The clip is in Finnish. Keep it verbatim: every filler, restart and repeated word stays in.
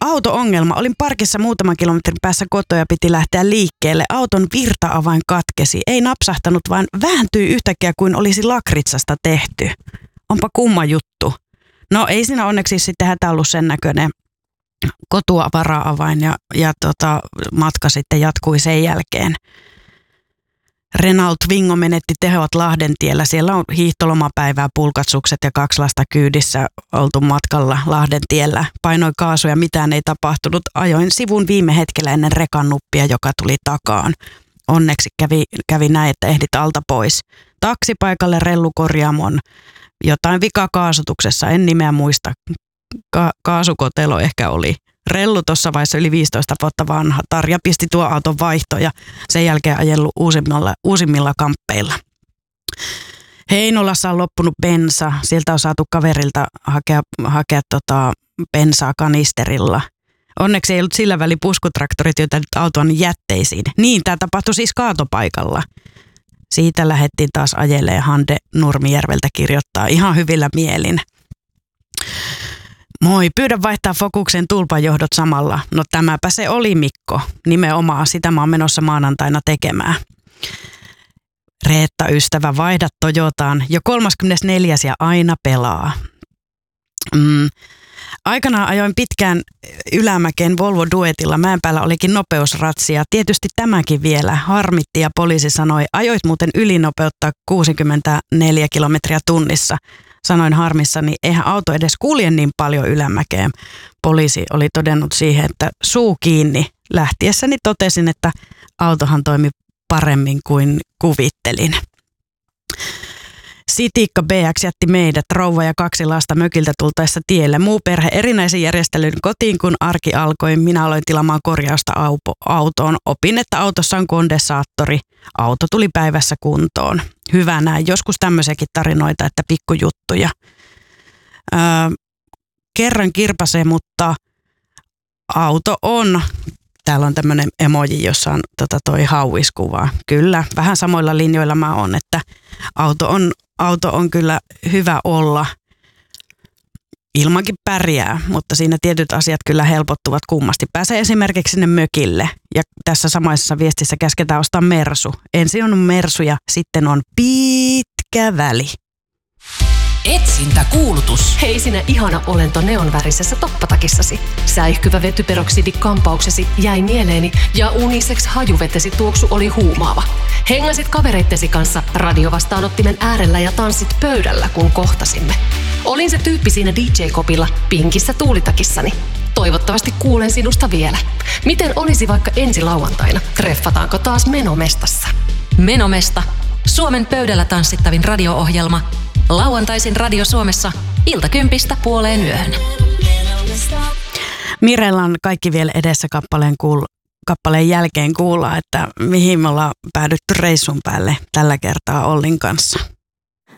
auto-ongelma. Olin parkissa muutaman kilometrin päässä kotoa ja piti lähteä liikkeelle. Auton virta-avain katkesi. Ei napsahtanut, vaan vääntyi yhtäkkiä kuin olisi lakritsasta tehty. Onpa kumma juttu. No ei siinä onneksi sitten hätä ollut sen näköinen kotua vara-avain ja, ja tota, matka sitten jatkui sen jälkeen. Renault Twingo menetti tehot Lahdentiellä. Siellä on hiihtolomapäivää, pulkatsukset ja kaksi lasta kyydissä oltu matkalla Lahdentiellä. Painoin kaasuja, mitään ei tapahtunut. Ajoin sivun viime hetkellä ennen rekan nuppia, joka tuli takaan. Onneksi kävi, kävi näin, että ehdit alta pois. Taksipaikalle rellukorjaamon. Jotain vika kaasutuksessa, en nimeä muista. Ka- kaasukotelo ehkä oli. Rellu tuossa vaiheessa yli viisitoista vuotta vanha. Tarja pisti tuo auton vaihto ja sen jälkeen ajellut uusimmilla, uusimmilla kamppeilla. Heinolassa on loppunut bensa. Sieltä on saatu kaverilta hakea, hakea tota bensaa kanisterilla. Onneksi ei ollut sillä väli puskutraktorit, joita nyt auton jätteisiin. Niin, tämä tapahtui siis kaatopaikalla. Siitä lähdettiin taas ajelemaan. Hande Nurmijärveltä kirjoittaa ihan hyvillä mielin. Moi, pyydän vaihtaa Fokuksen tulpajohdot samalla. No tämäpä se oli, Mikko. Nimenomaan sitä mä oon menossa maanantaina tekemään. Reetta, ystävä, vaihda Toyotaan. Jo kolmaskymmenesneljäs ja aina pelaa. Mm. Aikanaan ajoin pitkään ylämäkeen Volvo Duetilla. Mäenpäällä olikin nopeusratsia. Tietysti tämäkin vielä harmitti ja poliisi sanoi, ajoit muuten ylinopeutta kuusikymmentäneljä kilometriä tunnissa. Sanoin harmissani, eihän auto edes kulje niin paljon ylämäkeen. Poliisi oli todennut siihen, että suu kiinni. Lähtiessäni totesin, että autohan toimi paremmin kuin kuvittelin. Sitikka B X jätti meidät, rouva ja kaksi lasta mökiltä tultaessa tielle. Muu perhe erinäisen järjestelyn kotiin, kun arki alkoi. Minä aloin tilaamaan korjausta autoon. Opin, että autossa on kondensaattori. Auto tuli päivässä kuntoon. Hyvä näin. Joskus tämmöisiäkin tarinoita, että pikkujuttuja. Öö, kerran kirpasee, mutta auto on. Täällä on tämmöinen emoji, jossa on tota toi hauiskuva. Kyllä, vähän samoilla linjoilla mä oon, että auto on, auto on kyllä hyvä olla. Ilmankin pärjää, mutta siinä tietyt asiat kyllä helpottuvat kummasti. Pääsee esimerkiksi sinne mökille ja tässä samaisessa viestissä käsketään ostaa mersu. Ensin on mersu ja sitten on pitkä väli. Etsintäkuulutus. Hei sinä ihana olento neonvärisessä toppatakissasi. Säihkyvä vetyperoksidi-kampauksesi jäi mieleeni ja unisex hajuvetesi tuoksu oli huumaava. Hengasit kavereittesi kanssa radiovastaanottimen äärellä ja tanssit pöydällä, kun kohtasimme. Olin se tyyppi siinä D J-kopilla pinkissä tuulitakissani. Toivottavasti kuulen sinusta vielä. Miten olisi vaikka ensi lauantaina? Treffataanko taas Menomestassa? Menomesta. Suomen pöydällä tanssittavin radio-ohjelma. Lauantaisin Radio Suomessa iltakympistä puoleen yöhön. Mirellan Kaikki vielä edessä kappaleen, kuul- kappaleen jälkeen kuulla, että mihin me ollaan päädytty reissun päälle tällä kertaa Ollin kanssa.